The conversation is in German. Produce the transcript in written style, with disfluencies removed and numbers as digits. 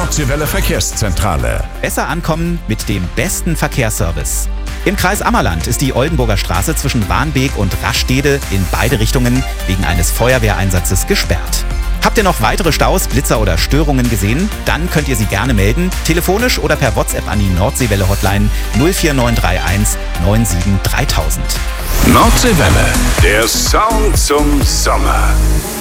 Nordseewelle Verkehrszentrale. Besser ankommen mit dem besten Verkehrsservice. Im Kreis Ammerland ist die Oldenburger Straße zwischen Warnbeek und Rastede in beide Richtungen wegen eines Feuerwehreinsatzes gesperrt. Habt ihr noch weitere Staus, Blitzer oder Störungen gesehen? Dann könnt ihr sie gerne melden, telefonisch oder per WhatsApp an die Nordseewelle Hotline 04931 97 3000. Nordseewelle, der Sound zum Sommer.